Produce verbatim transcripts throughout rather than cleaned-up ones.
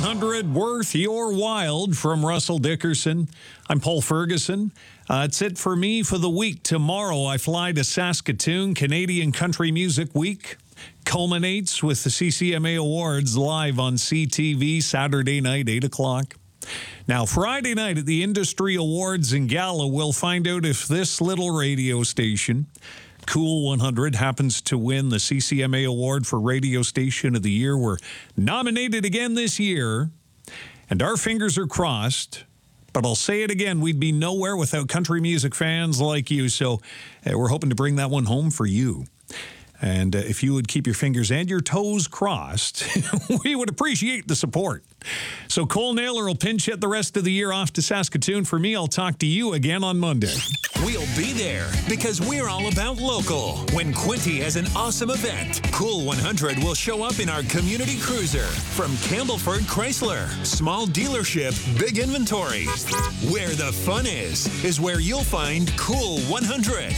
one hundred worth your while from Russell Dickerson. I'm Paul Ferguson. Uh, it's it for me for the week. Tomorrow I fly to Saskatoon. Canadian Country Music Week culminates with the C C M A Awards live on C T V Saturday night, eight o'clock. Now, Friday night at the Industry Awards in Gala, we'll find out if this little radio station, Cool one hundred, happens to win the C C M A Award for Radio Station of the Year. We're nominated again this year, and our fingers are crossed. But I'll say it again, we'd be nowhere without country music fans like you, so uh, we're hoping to bring that one home for you. And uh, if you would keep your fingers and your toes crossed, we would appreciate the support. So Cole Naylor will pinch hit the rest of the year off to Saskatoon. For me, I'll talk to you again on Monday. We'll be there because we're all about local. When Quinte has an awesome event, Cool one hundred will show up in our community cruiser. From Campbellford Chrysler, small dealership, big inventory. Where the fun is, is where you'll find Cool one hundred.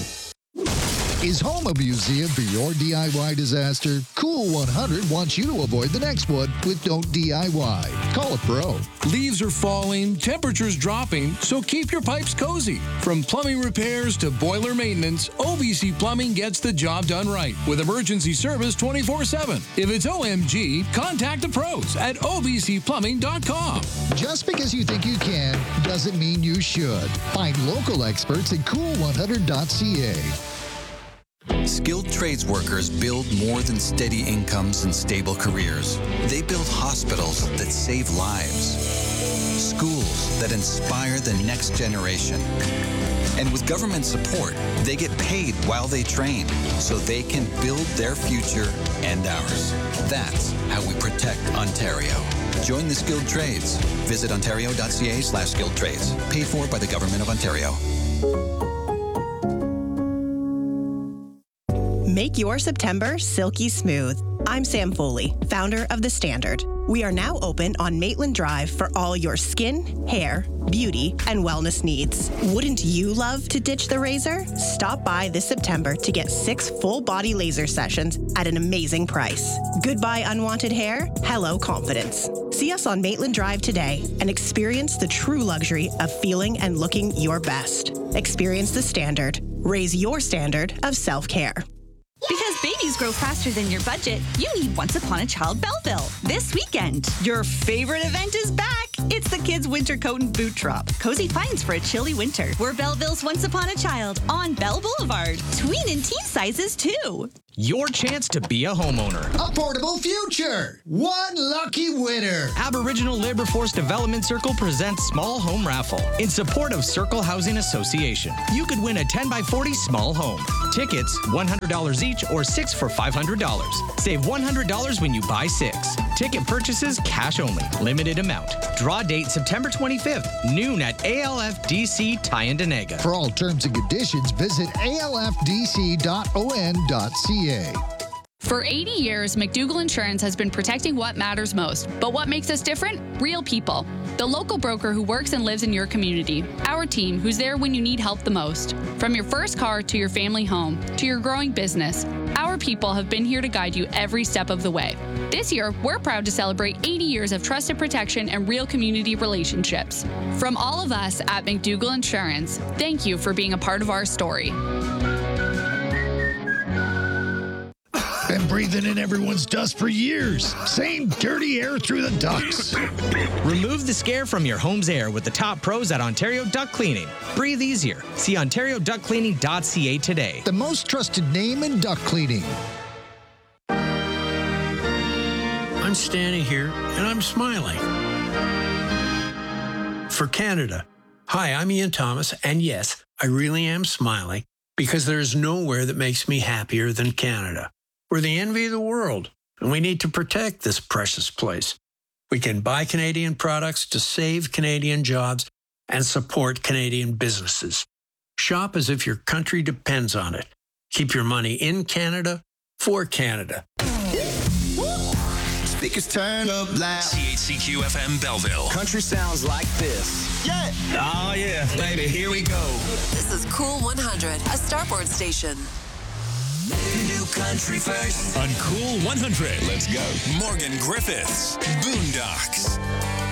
Is home a museum for your D I Y disaster? Cool one hundred wants you to avoid the next one with Don't D I Y. Call a pro. Leaves are falling, temperatures dropping, so keep your pipes cozy. From plumbing repairs to boiler maintenance, O B C Plumbing gets the job done right with emergency service twenty-four seven. If it's O M G, contact the pros at O B C plumbing dot com. Just because you think you can doesn't mean you should. Find local experts at cool one hundred dot c a. Skilled trades workers build more than steady incomes and stable careers. They build hospitals that save lives, schools that inspire the next generation. And with government support, they get paid while they train so they can build their future and ours. That's how we protect Ontario. Join the skilled trades. Visit ontario dot c a slash skilled trades. Paid for by the Government of Ontario. Make your September silky smooth. I'm Sam Foley, founder of The Standard. We are now open on Maitland Drive for all your skin, hair, beauty, and wellness needs. Wouldn't you love to ditch the razor? Stop by this September to get six full-body laser sessions at an amazing price. Goodbye unwanted hair, hello confidence. See us on Maitland Drive today and experience the true luxury of feeling and looking your best. Experience The Standard. Raise your standard of self-care. Because babies grow faster than your budget, you need Once Upon a Child Belleville this weekend. Your favorite event is back. It's the Kids Winter Coat and Boot Drop. Cozy finds for a chilly winter. We're Belleville's Once Upon a Child on Bell Boulevard. Tween and teen sizes, too. Your chance to be a homeowner. A portable future. One lucky winner. Aboriginal Labour Force Development Circle presents Small Home Raffle in support of Circle Housing Association. You could win a ten by forty small home. Tickets, one hundred dollars each or six for five hundred dollars. Save one hundred dollars when you buy six. Ticket purchases cash only. Limited amount. Draw date September twenty-fifth, noon at A L F D C Tyendinaga. For all terms and conditions, visit A L F D C dot O N dot C A. For eighty years, McDougall Insurance has been protecting what matters most. But what makes us different? Real people. The local broker who works and lives in your community. Our team, who's there when you need help the most. From your first car to your family home to your growing business, our people have been here to guide you every step of the way. This year, we're proud to celebrate eighty years of trusted protection and real community relationships. From all of us at McDougall Insurance, thank you for being a part of our story. Been breathing in everyone's dust for years. Same dirty air through the ducts. Remove the scare from your home's air with the top pros at Ontario Duct Cleaning. Breathe easier. See ontario duct cleaning dot c a today. The most trusted name in duct cleaning. I'm standing here and I'm smiling. For Canada. Hi, I'm Ian Thomas, and yes, I really am smiling because there's nowhere that makes me happier than Canada. We're the envy of the world, and we need to protect this precious place. We can buy Canadian products to save Canadian jobs and support Canadian businesses. Shop as if your country depends on it. Keep your money in Canada for Canada. Speakers turn up loud. C H C Q F M Belleville. Country sounds like this. Yeah. Oh, yeah, baby, here we go. This is Cool one hundred, a Starboard station. New Country First on Cool one hundred. Let's go. Morgan Griffiths, Boondocks.